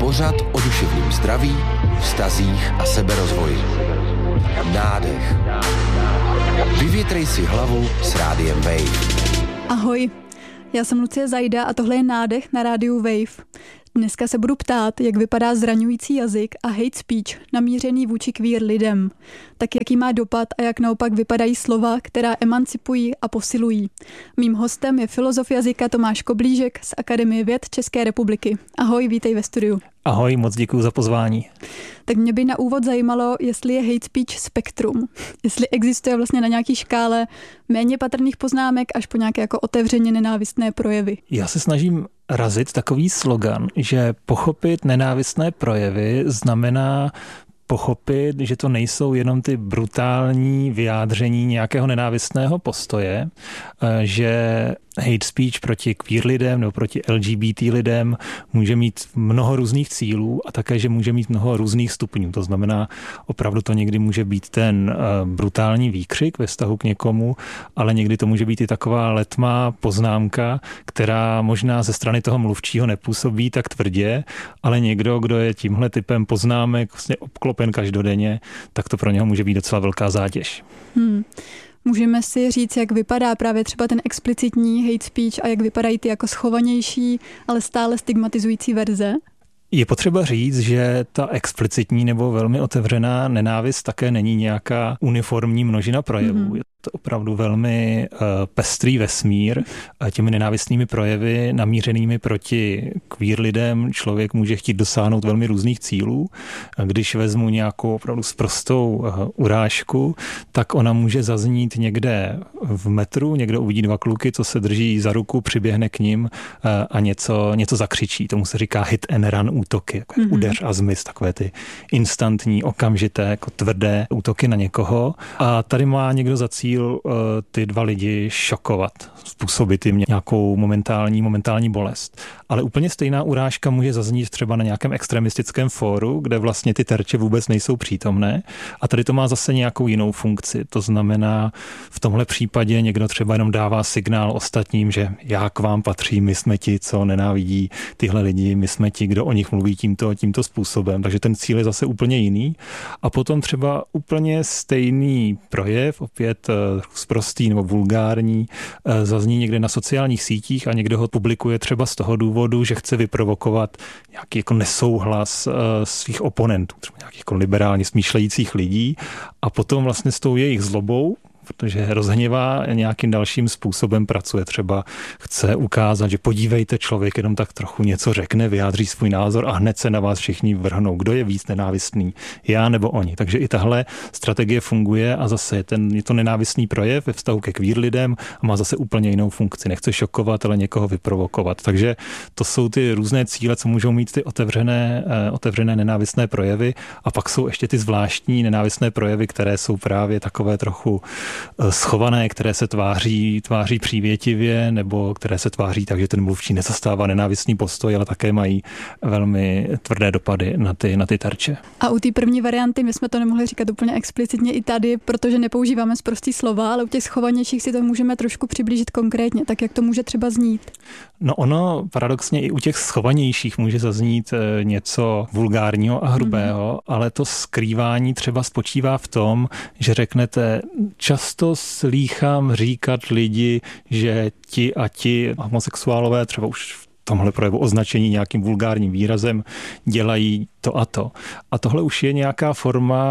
Pořad o duševním zdraví, vztazích a seberozvoji. Nádech. Vyvětrej si hlavu s rádiem Wave. Ahoj, já jsem Lucie Zajda a tohle je Nádech na rádiu Wave. Dneska se budu ptát, jak vypadá zraňující jazyk a hate speech namířený vůči queer lidem. Tak jaký má dopad a jak naopak vypadají slova, která emancipují a posilují. Mým hostem je filozof jazyka Tomáš Koblížek z Akademie věd České republiky. Ahoj, vítej ve studiu. Ahoj, moc děkuju za pozvání. Tak mě by na úvod zajímalo, jestli je hate speech spektrum. Jestli existuje vlastně na nějaký škále méně patrných poznámek až po nějaké jako otevřeně nenávistné projevy. Já se snažím razit takový slogan, že pochopit nenávistné projevy znamená pochopit, že to nejsou jenom ty brutální vyjádření nějakého nenávistného postoje, že hate speech proti queer lidem nebo proti LGBT lidem může mít mnoho různých cílů a také, že může mít mnoho různých stupňů. To znamená, opravdu to někdy může být ten brutální výkřik ve vztahu k někomu, ale někdy to může být i taková letmá poznámka, která možná ze strany toho mluvčího nepůsobí tak tvrdě, ale někdo, kdo je tímhle typem poznámek vlastně obklopen každodenně, tak to pro něho může být docela velká zátěž. Můžeme si říct, jak vypadá právě třeba ten explicitní hate speech a jak vypadají ty jako schovanější, ale stále stigmatizující verze? Je potřeba říct, že ta explicitní nebo velmi otevřená nenávist také není nějaká uniformní množina projevů. Je to opravdu velmi pestrý vesmír. Těmi nenávistnými projevy namířenými proti queer lidem člověk může chtít dosáhnout velmi různých cílů. Když vezmu nějakou opravdu sprostou urážku, tak ona může zaznít někde v metru, někdo uvidí dva kluky, co se drží za ruku, přiběhne k nim a něco zakřičí. Tomu se říká hit and run útoky, jako udeř a zmiz, takové ty instantní, okamžité, jako tvrdé útoky na někoho. A tady má někdo za cíl ty dva lidi šokovat, způsobit jim nějakou momentální bolest. Ale úplně stejná urážka může zaznít třeba na nějakém extremistickém fóru, kde vlastně ty terče vůbec nejsou přítomné. A tady to má zase nějakou jinou funkci. To znamená, v tomhle případě někdo třeba jenom dává signál ostatním, že já k vám patřím, my jsme ti, co nenávidí tyhle lidi, my jsme ti, kdo o nich mluví tímto způsobem. Takže ten cíl je zase úplně jiný. A potom třeba úplně stejný projev, opět sprostý nebo vulgární, zazní někde na sociálních sítích a někdo ho publikuje třeba z toho důvodu, že chce vyprovokovat nějaký jako nesouhlas svých oponentů, třeba nějakých jako liberálně smýšlejících lidí a potom vlastně s tou jejich zlobou, protože rozhněvá, nějakým dalším způsobem pracuje. Třeba chce ukázat, že podívejte, člověk jenom tak trochu něco řekne, vyjádří svůj názor a hned se na vás všichni vrhnou. Kdo je víc nenávistný? Já nebo oni? Takže i tahle strategie funguje a zase je to nenávistný projev ve vztahu ke queer lidem a má zase úplně jinou funkci. Nechce šokovat, ale někoho vyprovokovat. Takže to jsou ty různé cíle, co můžou mít ty otevřené nenávistné projevy a pak jsou ještě ty zvláštní nenávistné projevy, které jsou právě takové trochu schované, které se tváří přívětivě nebo které se tváří tak, že ten mluvčí nezastává nenávistný postoj, ale také mají velmi tvrdé dopady na ty terče. A u té první varianty my jsme to nemohli říkat úplně explicitně i tady, protože nepoužíváme sprostý slova, ale u těch schovanějších si to můžeme trošku přiblížit konkrétně, tak jak to může třeba znít. No ono paradoxně i u těch schovanějších může zaznít něco vulgárního a hrubého, ale to skrývání třeba spočívá v tom, že řeknete, často slýchám říkat lidi, že ti a ti homosexuálové třeba už v tomhle projevu označení nějakým vulgárním výrazem dělají to a to. A tohle už je nějaká forma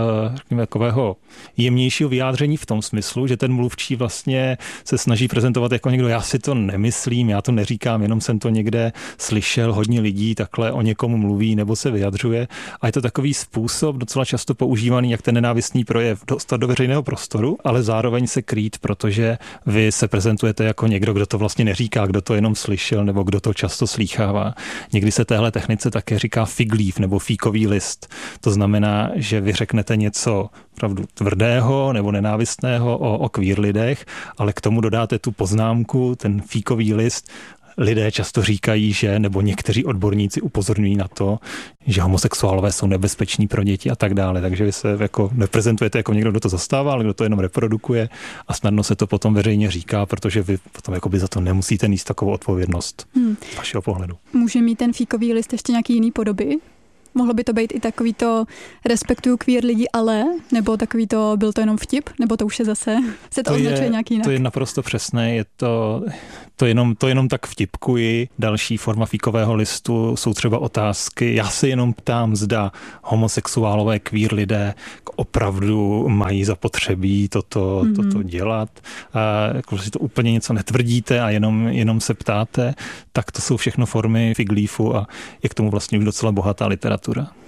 takového jemnějšího vyjádření v tom smyslu, že ten mluvčí vlastně se snaží prezentovat jako někdo, já si to nemyslím, já to neříkám, jenom jsem to někde slyšel, hodně lidí takhle o někomu mluví nebo se vyjadřuje. A je to takový způsob docela často používaný, jak ten nenávistný projev dostat do veřejného prostoru, ale zároveň se krýt, protože vy se prezentujete jako někdo, kdo to vlastně neříká, kdo to jenom slyšel nebo kdo to často slýchává. Někdy se téhle technice také říká fig leaf nebo fíkový list. To znamená, že vy řeknete něco opravdu tvrdého nebo nenávistného o queer lidech, ale k tomu dodáte tu poznámku, ten fíkový list, lidé často říkají, že, nebo někteří odborníci upozorňují na to, že homosexuálové jsou nebezpeční pro děti a tak dále. Takže vy se jako neprezentujete jako někdo, kdo to zastává, ale kdo to jenom reprodukuje a snadno se to potom veřejně říká, protože vy potom jakoby za to nemusíte nést takovou odpovědnost z vašeho pohledu. Může mít ten fíkový list ještě nějaký jiný podoby? Mohlo by to být i takový to respektuju queer lidi, ale, nebo takový to byl to jenom vtip, nebo to už je zase, se to označuje nějak jinak? To je naprosto přesné, je to jenom tak vtipkuji. Další forma fíkového listu jsou třeba otázky. Já se jenom ptám, zda homosexuálové queer lidé opravdu mají zapotřebí toto dělat. Když si to úplně něco netvrdíte a jenom se ptáte, tak to jsou všechno formy fig leafu a je k tomu vlastně docela bohatá literatura.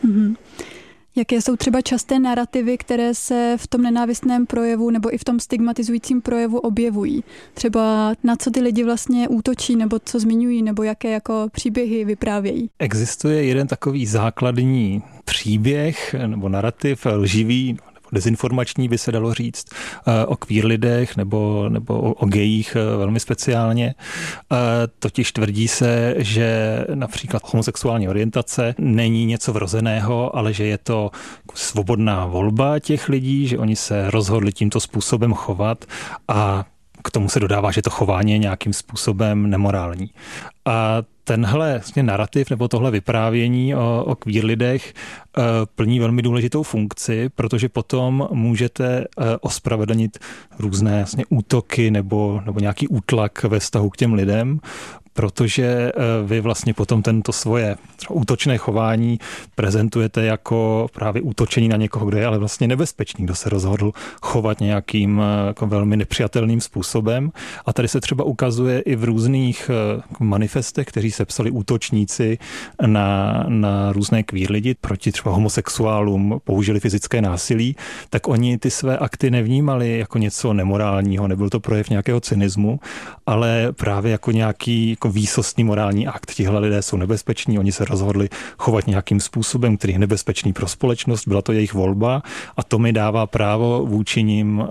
Jaké jsou třeba časté narrativy, které se v tom nenávistném projevu nebo i v tom stigmatizujícím projevu objevují? Třeba na co ty lidi vlastně útočí nebo co zmiňují nebo jaké jako příběhy vyprávějí? Existuje jeden takový základní příběh nebo narrativ lživý, dezinformační by se dalo říct, o queer lidech nebo o gejích velmi speciálně. Totiž tvrdí se, že například homosexuální orientace není něco vrozeného, ale že je to svobodná volba těch lidí, že oni se rozhodli tímto způsobem chovat a k tomu se dodává, že to chování je nějakým způsobem nemorální. A tenhle narrativ nebo tohle vyprávění o queer lidech plní velmi důležitou funkci, protože potom můžete ospravedlnit různé útoky nebo nějaký útlak ve vztahu k těm lidem, protože vy vlastně potom tento svoje útočné chování prezentujete jako právě útočení na někoho, kdo je ale vlastně nebezpečný, kdo se rozhodl chovat nějakým jako velmi nepřijatelným způsobem. A tady se třeba ukazuje i v různých manifestech, kteří sepsali útočníci na různé queer lidi, proti třeba homosexuálům použili fyzické násilí, tak oni ty své akty nevnímali jako něco nemorálního, nebyl to projev nějakého cynismu, ale právě jako nějaký jako výsostný morální akt. Tihle lidé jsou nebezpeční, oni se rozhodli chovat nějakým způsobem, který je nebezpečný pro společnost, byla to jejich volba a to mi dává právo vůči nim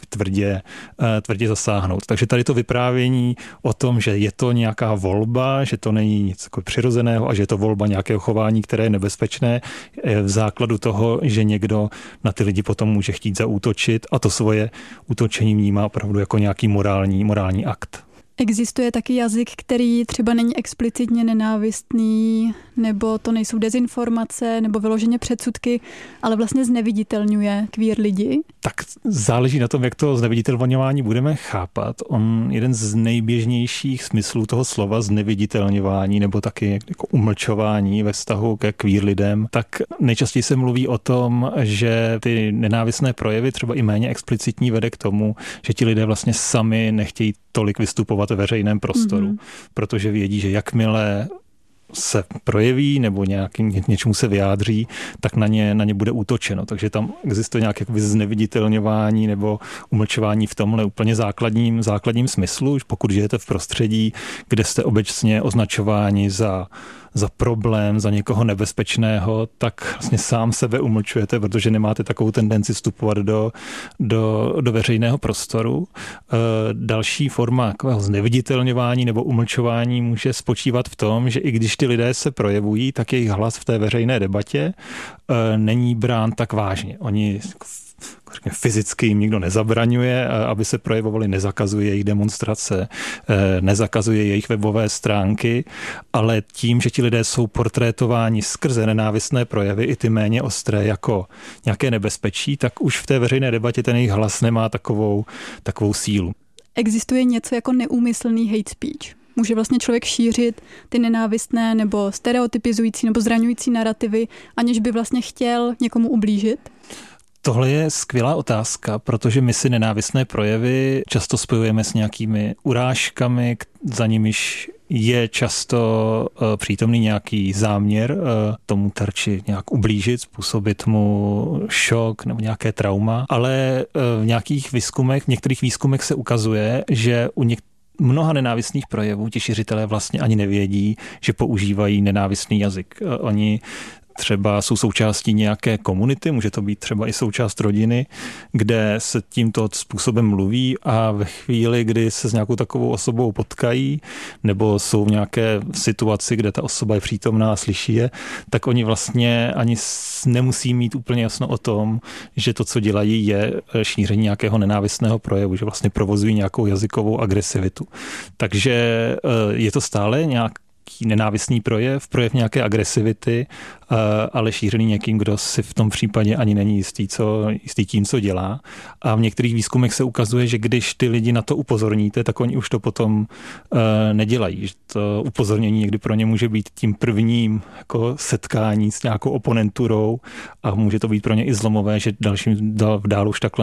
tvrdě zasáhnout. Takže tady to vyprávění o tom, že je to nějaká volba, že to není nic jako přirozeného a že je to volba nějakého chování, které je nebezpečné, je v základu toho, že někdo na ty lidi potom může chtít zaútočit a to svoje útočení vnímá opravdu jako nějaký morální akt. Existuje taky jazyk, který třeba není explicitně nenávistný, nebo to nejsou dezinformace, nebo vyloženě předsudky, ale vlastně zneviditelňuje queer lidi? Tak záleží na tom, jak to zneviditelňování budeme chápat. Jeden z nejběžnějších smyslů toho slova zneviditelňování nebo taky jako umlčování ve vztahu ke queer lidem, tak nejčastěji se mluví o tom, že ty nenávistné projevy, třeba i méně explicitní, vede k tomu, že ti lidé vlastně sami nechtějí tolik vystupovat ve veřejném prostoru, protože vědí, že jakmile se projeví nebo něčemu se vyjádří, tak na ně bude útočeno. Takže tam existuje nějaké zneviditelňování nebo umlčování v tomhle úplně základním smyslu. Pokud žijete v prostředí, kde jste obecně označováni za problém, za někoho nebezpečného, tak vlastně sám sebe umlčujete, protože nemáte takovou tendenci vstupovat do veřejného prostoru. Další forma takového zneviditelňování nebo umlčování může spočívat v tom, že i když ty lidé se projevují, tak jejich hlas v té veřejné debatě není brán tak vážně. Oni fyzicky jim nikdo nezabraňuje, aby se projevovali, nezakazuje jejich demonstrace, nezakazuje jejich webové stránky, ale tím, že ti lidé jsou portrétováni skrze nenávistné projevy, i ty méně ostré jako nějaké nebezpečí, tak už v té veřejné debatě ten jejich hlas nemá takovou sílu. Existuje něco jako neúmyslný hate speech? Může vlastně člověk šířit ty nenávistné nebo stereotypizující nebo zraňující narrativy, aniž by vlastně chtěl někomu ublížit? Tohle je skvělá otázka, protože my si nenávistné projevy často spojujeme s nějakými urážkami, za nimiž je často přítomný nějaký záměr tomu terči nějak ublížit, způsobit mu šok nebo nějaké trauma, ale v některých výzkumech se ukazuje, že u mnoha nenávistných projevů ti šiřitelé vlastně ani nevědí, že používají nenávistný jazyk. Oni třeba jsou součástí nějaké komunity, může to být třeba i součást rodiny, kde se tímto způsobem mluví a ve chvíli, kdy se s nějakou takovou osobou potkají nebo jsou v nějaké situaci, kde ta osoba je přítomná a slyší je, tak oni vlastně ani nemusí mít úplně jasno o tom, že to, co dělají, je šíření nějakého nenávistného projevu, že vlastně provozují nějakou jazykovou agresivitu. Takže je to stále nějaký nenávistný projev nějaké agresivity, ale šířený někým, kdo si v tom případě ani není jistý tím, co dělá. A v některých výzkumech se ukazuje, že když ty lidi na to upozorníte, tak oni už to potom nedělají. Že to upozornění někdy pro ně může být tím prvním jako setkání s nějakou oponenturou a může to být pro ně i zlomové, že dál už takhle